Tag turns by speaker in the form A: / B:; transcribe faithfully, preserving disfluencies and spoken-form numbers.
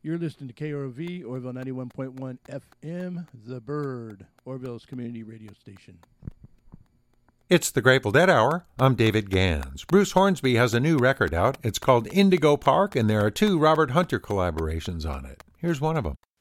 A: You're listening to K R O V, Orville ninety-one point one F M, The Bird, Orville's community radio station.
B: It's the Grateful Dead Hour. I'm David Gans. Bruce Hornsby has a new record out. It's called Indigo Park, and there are two Robert Hunter collaborations on it. Here's one of them.